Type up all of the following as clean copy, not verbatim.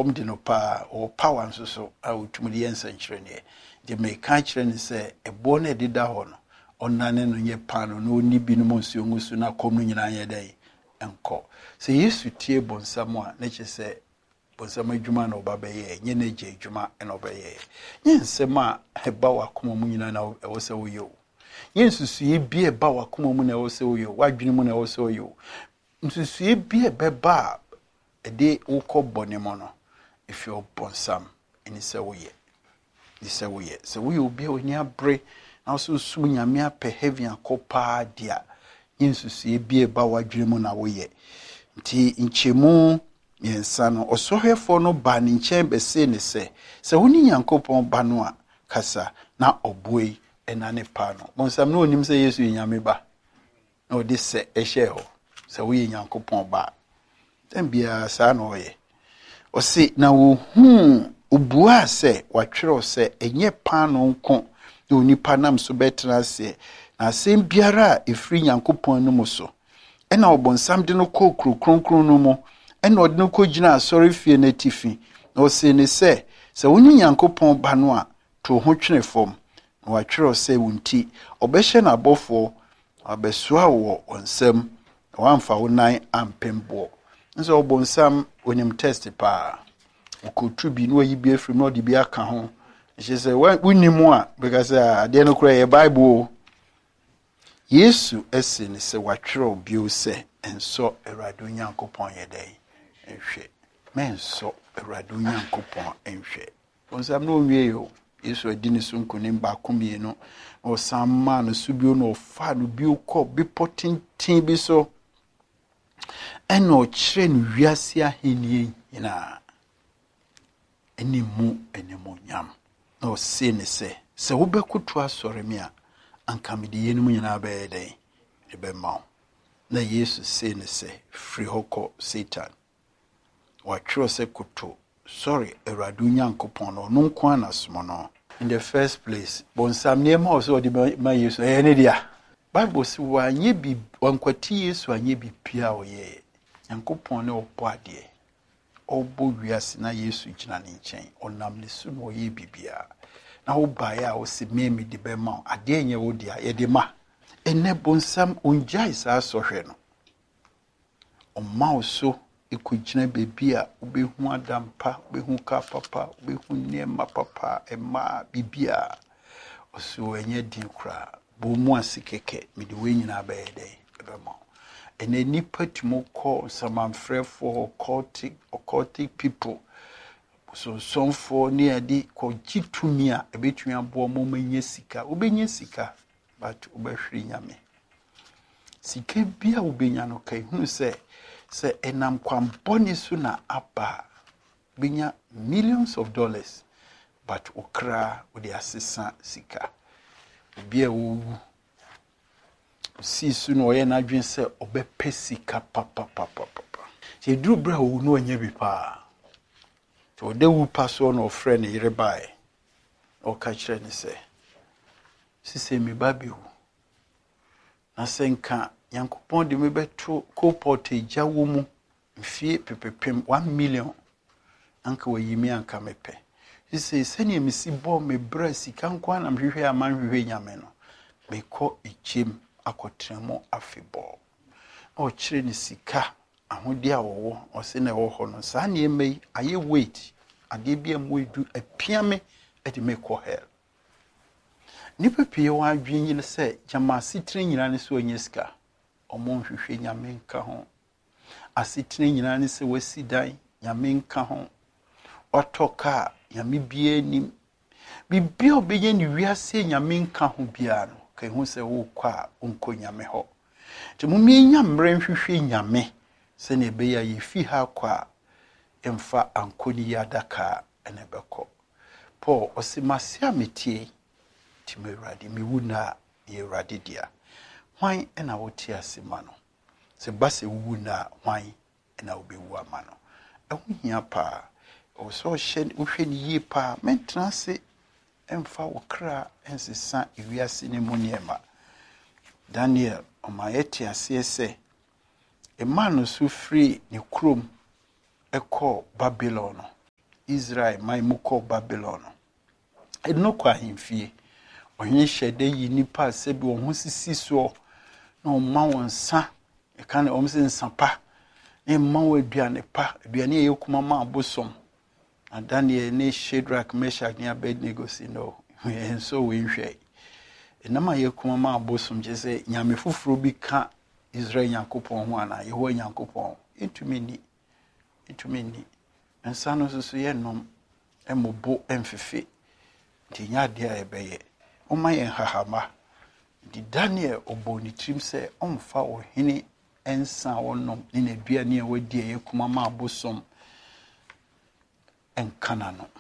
de no pa or power nso so a wotumudi ensankyere ne de meka kyerɛ ne sɛ ebo na edida hɔ no onnane no nye pano no oni bi no nsuo ngusu na kom no nyina yɛ dai enko sɛ Yesu tie bonsam a na kyerɛ sɛ bonsam adwuma na ɔbabɛyɛ nye na gye adwuma na ɔbɛyɛ nye nsɛm a heba wakoma mu nyina na ɛwɔ sɛ woyɛ o nye nsusue bi eba wakoma mu na ɛwɔ sɛ woyɛ o wadwene mu na ɛwɔ sɛ woyɛ o nsusue bi ɛbɛba ɛde wokɔ bɔne mu no if you bonsam ɛni sɛ woyɛ sɛ woyɛ obi a oni abre na so sum nyame apɛ heaven akɔpa dia nsusue bi eba wadwene mu na woyɛ nti nkyemu yensa no ɔsɔhwɛfo no ba ne nkyɛn bɛse ne sɛ woni Nyankopɔn ba no a kasa na ɔboi ɛna ne pa no bonsam no onim sɛ Yesu nyame ba na ɔde sɛ ɛhyɛ hɔ sɛ woyɛ Nyankopɔn ba tambia saa na ɔyɛ ɔse na wo obua sɛ watwerɛ sɛ ɛnyɛ pa no nko na onipa nam so bɛtena ase na asɛm biara a ɛfiri Nyankopɔn no mu so ɛna ɔbonsam de no kɔ kronkron no mu ɛna ɔde no kɔ gyina asɔre fie na tifi na ɔse ne sɛ woni Nyankopɔn ba no a to ho twene fam na watwerɛ sɛ wonti ɔbɛhyɛ n'abɔfo abɛsoa wɔ ɔnsɛm na wamfa wo nan ampemboɔ nso ɔbonsam onim test pa okotu bi no ayi bi afiri no de bi aka ho she say woni mu a because ade no kura ye Bible Yesu ese ne se watwerɛ bio sɛ enso Awurade Onyankopɔn yɛ dɛn enhwɛ menso Awurade Onyankopɔn enhwɛ bonsam no wie yo Yesu adi ne so nkonim ba komie no ɔsamma no so bio no ɔfa no bio kɔ bi potintin bi so ɛna ɔkyerɛ no wiase ahenie nyina enimu nyam na ɔse ne sɛ wobɛkoto asɔre me a anka mede yenum nyina bɛyɛ dɛn ɛbɛma na Yesu se ne sɛ firi hɔ kɔ Satan watwerɛ sɛ koto sorry Awurade Onyankopɔn no ɔno nko anasom no in the first place bonsam nneɛma ɔsɛ ɔde ma Yesu ɛyɛ ne dia Bible sɛ wanyɛ bi wankwati Yesu anyɛ bi pia ɔyɛ Nyankopɔn ne ɔbɔ adeɛ ɔbɔ wiase na Yesu gyina ne nkyɛn ɔnam ne so no ɔyɛ bibia na wobaeɛ a ɔse memi de bɛma adeɛ nyɛ wo dia yɛde ma ɛnɛ bonsam ɔngyae saa sɔhwɛ no ɔma wo so ekogyina bebi a wobɛhu adampa wobɛhu ka papa wobɛhu nneɛma papa ɛma bibia ɔso ɛnyɛ din kora bo mu ase kɛkɛ mede we nyina bɛyɛ dɛn ɛbɛma ɛnɛ nipa timo kɔ samanfrɛfo occultic people so sonfo ne ade kɔ gitumi a ɛbɛtumi aboɔ mo manya sika wobɛnya sika but wobɛhwere nyame sika bia wobɛnya no kai hunu sɛ enam kwambɔne so na aba benya millions of dollars but okra wode asesa sika obi a wo si su no ɔyɛ n'adwen sɛ ɔbɛpɛ sika papa sɛ duru bra wo no anya bi pa sɛ ɔda wu pa so no ɔfrɛ ne yere bae ɔka kyerɛ ne sɛ sise me ba bi wu na sɛ nka Nyankopɔn de me bɛto coalpot agya wo mu mfie pepepem 1 million anka wayi me anka mepɛ sise sɛnea mesi bɔ me bra sika nko ana mhwehwɛ amanhwehwɛ nyame no mekɔ ekyem akotramo afebɔ ɔkyerɛ ne sika ahode a wɔwɔ ɔse na ɛwɔ hɔ no saa nneɛma yi ayɛ weight ade bia mo edu apiame ɛde mekɔ hell nipa pie wa adwen yi sɛ gyama asitire nyina ne so ɔnyɛ sika ɔmo hwehwɛ nyame nka ho asitire nyina ne sɛ wasi dan nyame nka ho ɔtɔka nyame bia nim bibia obɛyɛ ne wiase nyame nka ho bia no kai hu sɛ wo kɔ a onko nyame hɔ nti mumienya mmerɛ nhwehwɛ nyame sɛ ne bɛyɛ yɛfi ha kɔ a emfa ankoni yadaka ene bɛkɔ Paul ɔsimase ametie ti me Awurade me wuna ye Awurade dia hwan ena wote asema no se base wuna hwan ena obewu ama no ɛho hia pa ɔso hye wohwɛ ne yie pa mentena se emfa wokra ensesa ewiase ne mu niema Daniel ɔmayɛte ase sɛ emma no so free ne krom ɛkɔ Babylon no Israel my muko Babylon no kwa himfie ohene hyede yi nipa sebi wo ho sisi so na ma won sa e kan o mse nsapa e ma wo aduane pa aduane ye kuma ma abosom na Daniel ne Shadrach Meshach ne Abednego si no and so we nhwe enama ye kuma ma abosom je se nyame foforo bi ka Israel Yakopon ho ana ye ho Yakopon etumi ni ensa no so ye nom emobo emfefe ti nya de a ebeye o ma ye hahama di Daniel oboni trim se omfa ohene ensa wonom ni na duane a wadi ye kuma ma abosom enkana no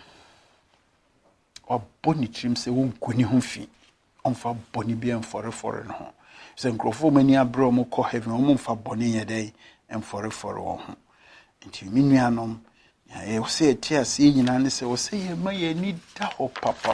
oboni trim se won kuni ho fi omfa boni bi enforefore no ho se nkrofo mani abro mo ko heaven omfa boni ye dai enforefore wo ho nti minuanom ya se tia se nyina ne se wo se ye ma ye ni da ho papa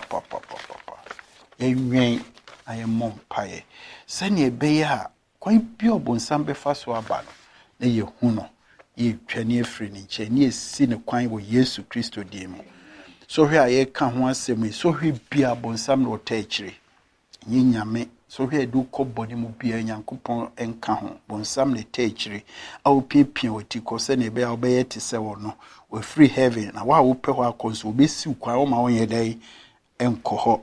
enwen ayemom paye se ne ebe ya kwan bi obonsam be fa so aba no na ye hu no ye twane afri ni nche ne esi ne kwan wo Yesu Kristo di mu so hwe aye ka ho asem so hwe bi abonsam no ta akire nyi nyame so hwe du koboni mu bia Nyankopon enka ho bonsam ne ta akire a wo piepie woti ko se ne be ya obeye te se wo no we free heaven na wa wo pe ho akonso obesi kwa wo ma wo ye dai enko ho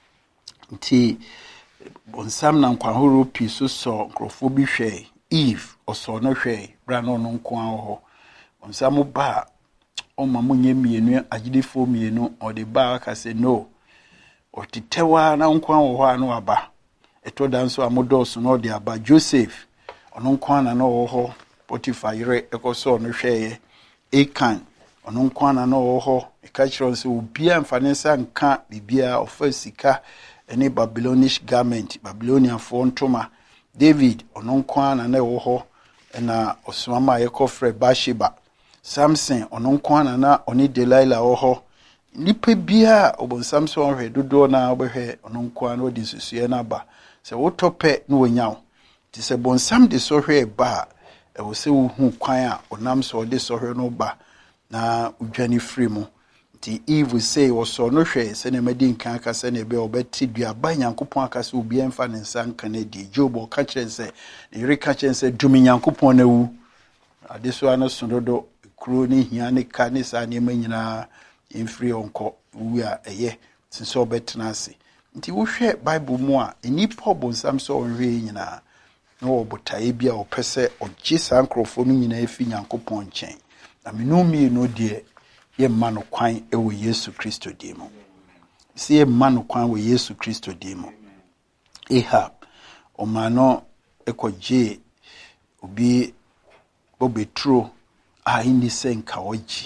nti bonsam na nkwa horo pi so nkrofo bi hwe Eve oso no hwe bra no no nko ho bonsam ba o ma munye mienu agidefo mienu o de ba aka se no o titewa na nko ho anu aba eto danso amodos no de aba Joseph ono nko na no ho Potiphar yire ekoso no hweye Akan ono nko na no ho ekachiron se obia mfanensa nka bibia ofasika any Babylonish garment Babylonian fontoma David ono nko na wo ho na osomama yekofre Bathsheba Samson ono nko na oni Delilah wo ho nipa bia obonsam so hwe dodo na obehwe ono nko na odi susue na ba se wotope no wanyaw ti se bonsam de so hwe ba e wo se wo hu kwan a onam so de so hwe no ba na udwane free mu ti Eve say wo so no hwe se ne madi nkan aka se ne be obeti duaba Nyankopon aka se obi emfa ne nsan kan edi Job o ka kire se ne reka kire se dumi Nyankopon na wu ade so ano sondodo kuro ni hia ne ka ne sa ne manyina infree onko wu a eye sinso obetena ase nti wo hwe Bible mu a enipa obonsam so onhwe nyina no obotae bia opese ogye sankrofo no nyina efi Nyankopon nchen na menumi no de ye mano kwan ewo Yesu Kristo dimo si ye mano kwan wo Yesu Kristo dimo Ahab o mano ekoje obi obetro a indi senka oji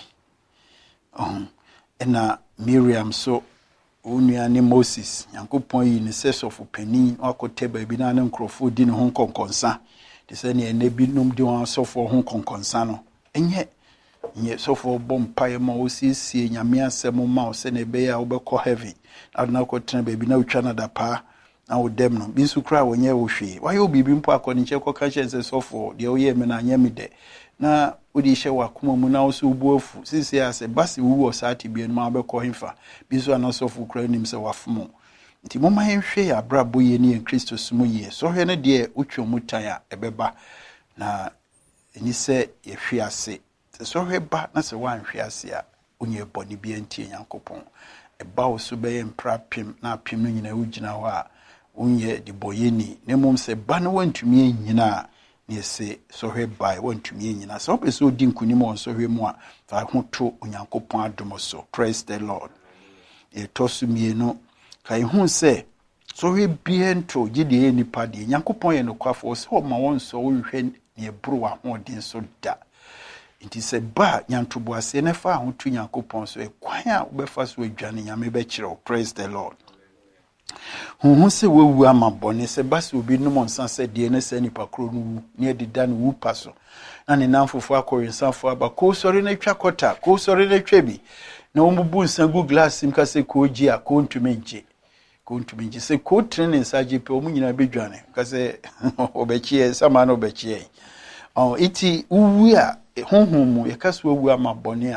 ena Miriam so onua ne Moses Nyankopon yi ne sesofu pani akote ba bi na ne nkrofo di ne ho konkonsa de se ne enabi num di won asofo ho konkonsa no enye nye sofo bompaye ma osisi nyame asem ma o se ne be ya obekọ heaven na ko tena ba bi na utwa na da pa na wo dem no bi nsu kra wonye wo hwe wa ye obibi mpo akọ nche ko ka chense sofo de o ye me na anya me de na odi hye wa kuma mu na oso buafu sisi ase basi wu wo saati bi ma obekọ himfa bi so na sofo kra nim se wafomo nti mo ma hwe ya brabo ye ni Kristo sumu ye so hwe ne de utwa mutan a ebeba na eni se ye hwe ase so hwe ba na se wan hwe ase a onye boni bi antie Nyankopon eba wo so be mprapim na apim no nyina ugina ho a onye de boyeni ne mom se ba no wantumi nyina ne se so hwe ba wantumi nyina so be so di nkunim on so hwe mu a fa ho to Onyankopon adom so praise the Lord e to sumie no kai hu se so hwe biento gide nipa de Nyankopon ye no kwafo so o ma won so wo hwe ne buru wa ho den so da nti se ba nyantobo ase ne fa ho tu Nyankopon so e kwan a obefa so adwane nyame be kire praise the Lord hu se wewu ama bone se ba se obi no monsan se de ne se nipa kro no ne dida no wu paso na ne namfofo akorinsanfo aba ko sori na twa kota ko sori na twa bi na ombubu nsan gu glass im ka se ko ji a ko ntumenje se ko training saje pe omu nyina bedwane ka se obechie sama na obechie iti uwu a honhom mu yakaso wu ama bone a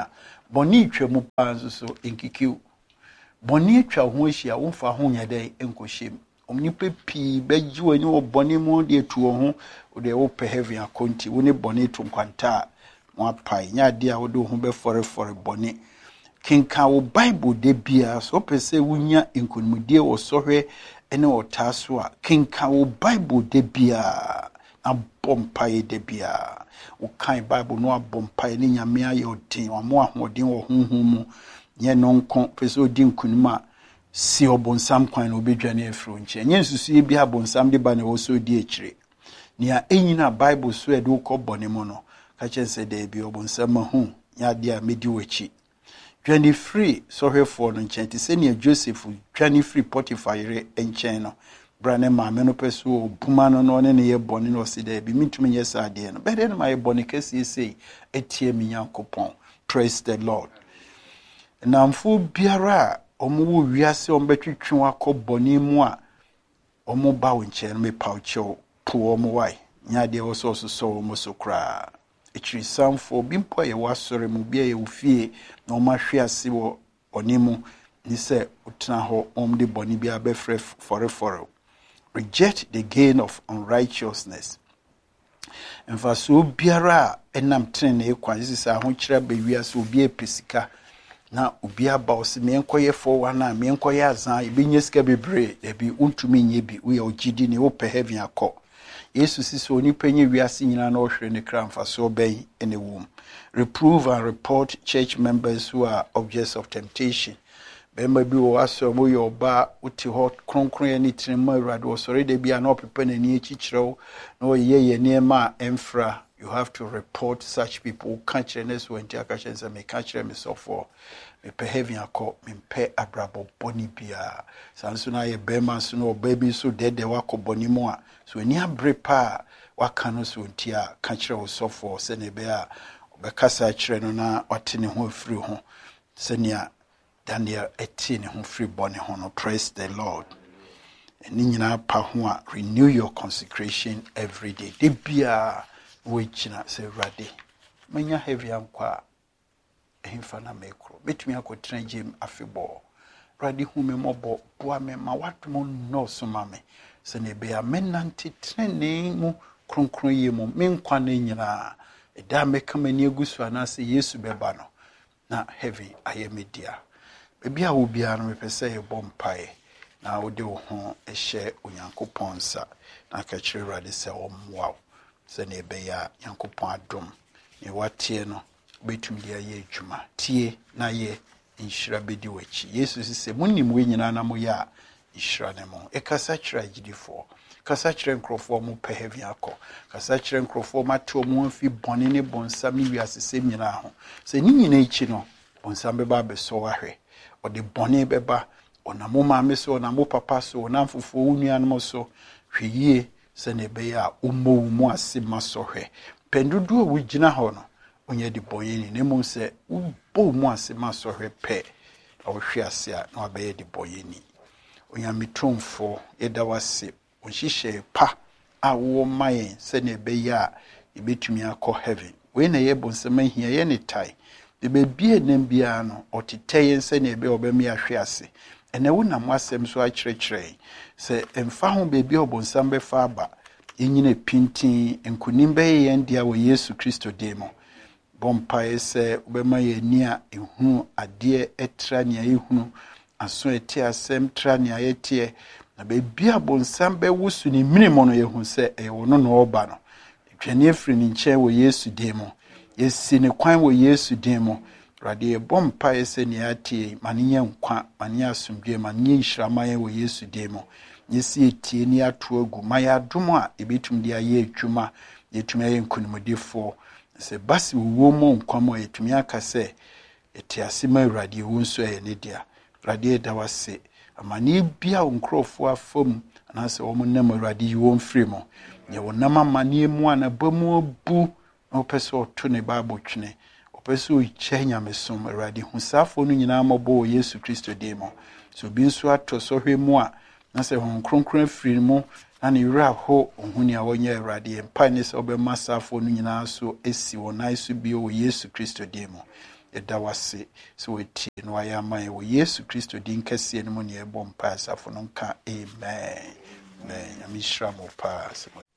bɔne twa mu paa nso so nkikiw bɔne twa ho ahyia womfa ho nya dɛ nkɔhyɛm nipa pii bɛgye w'ani wɔ bɔne mu de atu wɔ ho wode wopɛ heaven akɔnti wo ne bɔne to nkwanta a mo apae nya ade a wode wo ho bɛfɔrefɔre bɔne kenka wo Bible de bia so pɛ sɛ wonya nkonimdie wɔ sɔhwɛ ne ɔtaa so a kenka wo Bible de bia na bɔ mpae de bia wo kan Bible no abɔ mpae ne nyame ayɛ ɔden wamo ahoɔden wɔ honhom mu nyɛ no nko pɛ sɛ odi nkonim a si ɔbonsam kwan na obedwane afiro nkyɛn nyɛ nsusuye bi abonsam de ba na wɔ so di akyire nea enyina Bible so ɛde wokɔ bɔne mu no ka kyɛn sɛ da bi ɔbonsam ahu nya ade a medi wɔkyi dwane free sɔhwɛfoɔ no nkyɛn te sɛ nea Joseph dwane free Potiphar yere nkyɛn no bra ne maame no pɛ so obuma no no ne yɛ bɔne no ɔsi da bi mitumi nyɛ saa adeɛ no bɛde no ma yɛ bɔne kɛseɛ sei etie me Nyankopɔn. Praise the Lord. Namfo biara omo wo wiase ombetwetwe akɔ bɔne mu a omo ba wo nkyɛn me pauchew po omo wai nya de wo so omo so kra ekiri samfo bi mpo ye wasore mu bia ye ofie na omo ahwe ase wo onimu ni sɛ utena ho de bɔne bia bɛfrɛ forefore reject the gain of unrighteousness mfa so biara enam tene ne kwan sisa ho kyerɛ ba wiase obi epesika na obi aba osi me enkoye for na me enkoye azan e binye sika bebre e bi untumi nye bi wo ye ogidi ne wo pe heaven akọ Yesu sisi oni penye wiase nyina na ohwere ne kra mfa so ben ene wom reprove and report church members who are objects of temptation bemba bi wo aso mo ye oba uti ho kronkron ani tinema awurade wo sori de bia na opepe na ni echikyerɛw na oyeye niema emfra. You have to report such people. Can't you know when you catch them? Me catch them so for me pay heavy akọ me pay abrabo boni bia. Sanso na ye bema so no baby so dead de wako boni mo a. So ni abre pa waka no so ntia catch you so for se ne be a obekasa kyerɛ no na wate ne ho afiri ho. Se nia Daniel eti ne ho free boni ho no. Praise the Lord. Ni nyina pa ho a renew your consecration every day. De bia wechina se rade menya heavy ankwa ehimfa na mekro betumi akotena gym afebo rade hu me mobo boa me ma watomo no so ma me se ne be amenante trene mu kronkron ye mu menkwa na nyina eda meka mani agusu anase Yesu beba no na heavy ayemedia bebia wo bia no mepese ye bompae na wode wo ho ehye Onyankopɔn sa na ka kyerɛ rade se omwa se ne be ya Nyankopɔn adom ne watie no betum dia ye adwuma tie na ye nhyira bedi wachi Yesu sise munim we nyina na mo ya nhyira ne mo ekasa kyerɛ agidifo kasa kyerɛ nkrofo mo pɛ heavy akɔ kasa kyerɛ nkrofo mateo mo afi bɔne ne bonsam ne wiase sem nyina ho se ni nyina ichi no bonsam beba beso ahwe ɔde bɔne beba onamo maame so onamo papa so onamfofo unuanom so hweyie se ne be ya ummo mu ase masohwe pendudu wo gina ho no onye di boyeni ne mu se ubbo mu ase masohwe pe awhwe ase a na abaye di boyeni onyamitomfo eda wase onhihye pa a wo mayen se ne be ya ebetumi akọ heaven we na ye bonsema hia ye ne tai de be bie nem bia no oteteye se ne be obemi ahwe ase ene wo na mwasem so akyerɛkyerɛ se emfa ho bebi obonsam be fa aba yenyina pintin enkunim be ye ndia wo Yesu Kristo demo bompae se obema ye nia ehunu ade etra nia ehunu aso eti asem tra nia yetie na bebi abonsam be wusu ni minimo no yehu se ewo no no oba no twani afiri ni nkyɛ wo Yesu demo yesi ne kwan wo Yesu demo rade bompa ese ni atie maniye nkwa maniye asumdwe maniye nhyiramaye wo Yesu demo yesi etie ni ato agu maya adom a ebetum de aye adwuma yetumi aye nkunimdefo se basi wo mo nkwamo yetumi aka se eti asema rade wo nso aye ne dia rade da wase amani bia nkrofo afom anase wo mo nam rade wo mfiri mo ye wo nam amani mu anabamu abu no peso to ne Bible twene opeso ichenya mesom rade husafo no nyina mabo Yesu Kristo demo so bi nso ato sohwe mu a na se hon kronkron afiri mu na ne wura ho ohuni a wonye rade mpa ne se obema safo no nyina so esi wonai so bi o Yesu Kristo demo yɛda wase sɛ wɔtie no wayɛ ama yɛ wɔ yesu kristo din kɛseɛ no mu ne yɛbɔ mpae asafo no nka amen. Nyame hyira mo paa.